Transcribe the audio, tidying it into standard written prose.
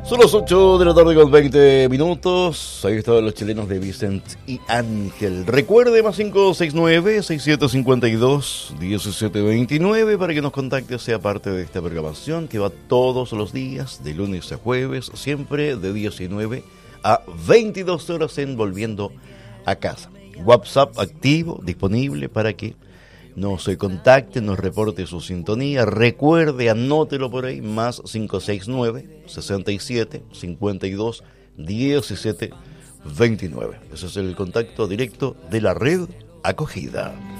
Son las 8 de la tarde con 20 minutos. Ahí están los chilenos de Vicent y Ángel. Recuerde más 569-6752-1729 para que nos contacte, sea parte de esta programación que va todos los días, de lunes a jueves, siempre de 19 a 22 horas en Volviendo a Casa. WhatsApp activo, disponible para que nos contacte, nos reporte su sintonía. Recuerde, anótelo por ahí, más 569-67-52-17-29. Ese es el contacto directo de la red Acogida.